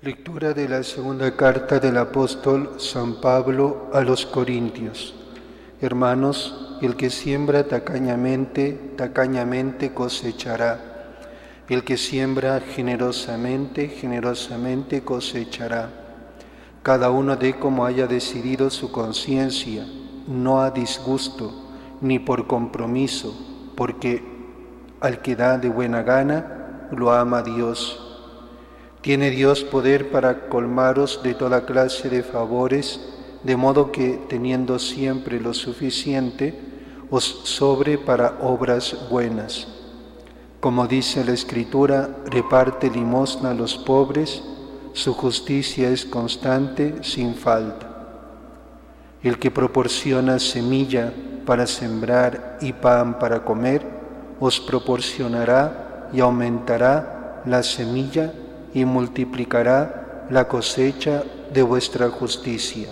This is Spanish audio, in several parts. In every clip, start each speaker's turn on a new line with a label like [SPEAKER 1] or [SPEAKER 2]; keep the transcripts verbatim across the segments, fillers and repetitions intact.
[SPEAKER 1] Lectura de la segunda carta del apóstol San Pablo a los Corintios. Hermanos, el que siembra tacañamente, tacañamente cosechará. El que siembra generosamente, generosamente cosechará. Cada uno dé como haya decidido su conciencia, no a disgusto, ni por compromiso, porque al que da de buena gana, lo ama Dios. Tiene Dios poder para colmaros de toda clase de favores, de modo que, teniendo siempre lo suficiente, os sobre para obras buenas. Como dice la Escritura, reparte limosna a los pobres, su justicia es constante, sin falta. El que proporciona semilla para sembrar y pan para comer, os proporcionará y aumentará la semilla y multiplicará la cosecha de vuestra justicia.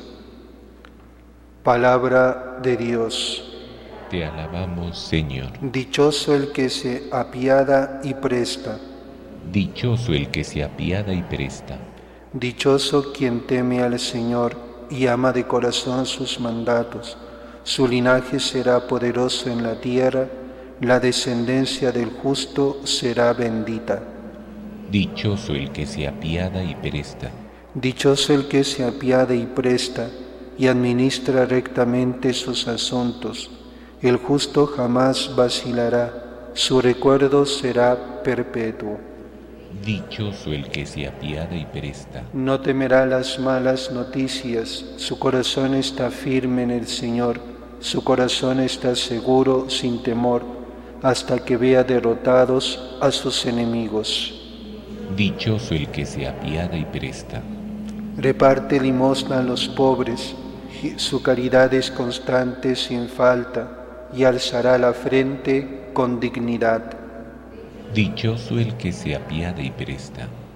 [SPEAKER 1] Palabra de Dios.
[SPEAKER 2] Te alabamos, Señor.
[SPEAKER 1] Dichoso el que se apiada y presta.
[SPEAKER 2] Dichoso el que se apiada y presta.
[SPEAKER 1] Dichoso quien teme al Señor y ama de corazón sus mandatos. Su linaje será poderoso en la tierra, la descendencia del justo será bendita.
[SPEAKER 2] Dichoso el que se apiada y presta.
[SPEAKER 1] Dichoso el que se apiada y presta y administra rectamente sus asuntos. El justo jamás vacilará, su recuerdo será perpetuo.
[SPEAKER 2] Dichoso el que se apiada y presta.
[SPEAKER 1] No temerá las malas noticias, su corazón está firme en el Señor, su corazón está seguro, sin temor, hasta que vea derrotados a sus enemigos.
[SPEAKER 2] Dichoso el que se apiada y presta.
[SPEAKER 1] Reparte limosna a los pobres, su caridad es constante sin falta, y alzará la frente con dignidad.
[SPEAKER 2] Dichoso el que se apiada y presta.